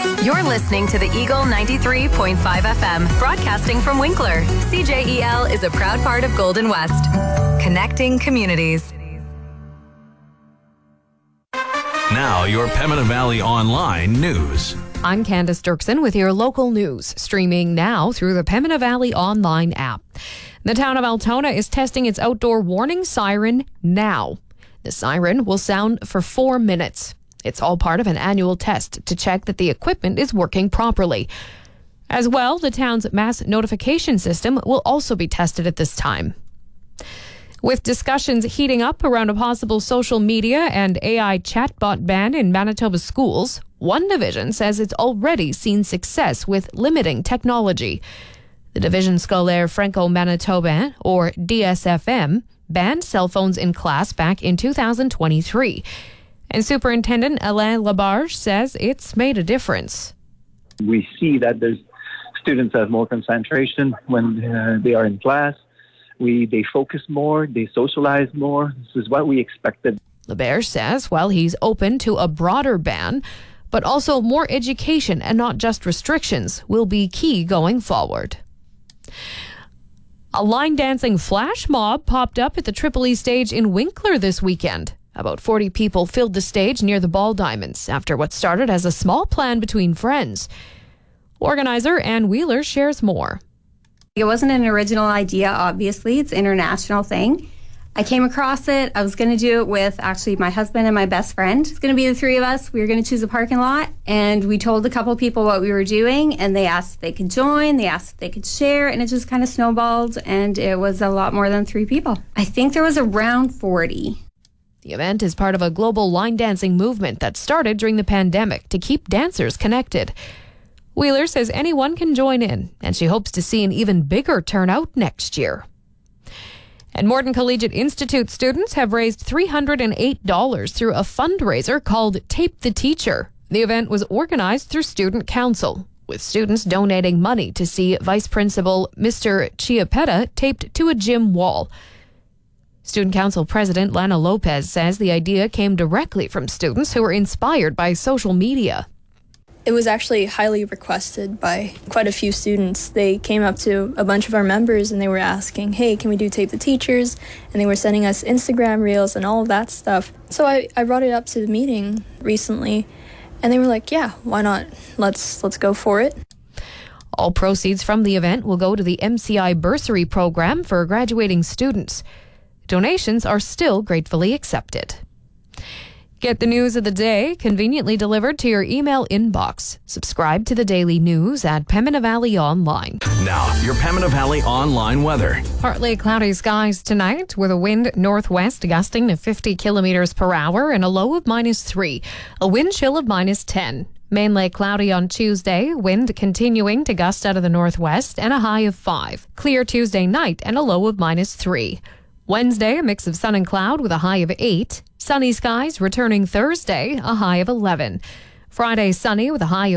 You're listening to the Eagle 93.5 FM, broadcasting from Winkler. CJEL is a proud part of Golden West, connecting communities. Now, your Pembina Valley Online news. I'm Candace Dirksen with your local news, streaming now through the Pembina Valley Online app. The town of Altona is testing its outdoor warning siren now. The siren will sound for 4 minutes. It's all part of an annual test to check that the equipment is working properly. As well, the town's mass notification system will also be tested at this time. With discussions heating up around a possible social media and AI chatbot ban in Manitoba schools, one division says it's already seen success with limiting technology. The Division Scolaire Franco-Manitobain, or DSFM, banned cell phones in class back in 2023. And Superintendent Alain Labarge says it's made a difference. We see that there's students have more concentration when they are in class. They focus more, they socialize more. This is what we expected. Labarge says while he's open to a broader ban, but also more education and not just restrictions will be key going forward. A line dancing flash mob popped up at the Triple E stage in Winkler this weekend. About 40 people filled the stage near the Ball Diamonds after what started as a small plan between friends. Organizer Ann Wheeler shares more. It wasn't an original idea, obviously. It's an international thing. I came across it. I was going to do it with actually my husband and my best friend. It's going to be the three of us. We were going to choose a parking lot, and we told a couple people what we were doing, and they asked if they could join. They asked if they could share, and it just kind of snowballed, and it was a lot more than 3 people. I think there was around 40. The event is part of a global line dancing movement that started during the pandemic to keep dancers connected. Wheeler says anyone can join in, and she hopes to see an even bigger turnout next year. And Morton Collegiate Institute students have raised $308 through a fundraiser called Tape the Teacher. The event was organized through Student Council, with students donating money to see Vice Principal Mr. Chiapetta taped to a gym wall. Student Council President Lana Lopez says the idea came directly from students who were inspired by social media. It was actually highly requested by quite a few students. They came up to a bunch of our members and they were asking, hey, can we do Tape the Teachers? And they were sending us Instagram reels and all of that stuff. So I brought it up to the meeting recently and they were like, yeah, why not? Let's go for it. All proceeds from the event will go to the MCI bursary program for graduating students. Donations are still gratefully accepted. Get the news of the day conveniently delivered to your email inbox. Subscribe to the daily news at Pembina Valley Online. Now, your Pembina Valley Online weather. Partly cloudy skies tonight with a wind northwest gusting to 50 kilometers per hour and a low of -3. A wind chill of -10. Mainly cloudy on Tuesday, wind continuing to gust out of the northwest and a high of 5. Clear Tuesday night and a low of -3. Wednesday, a mix of sun and cloud with a high of 8. Sunny skies returning Thursday, a high of 11. Friday, sunny with a high of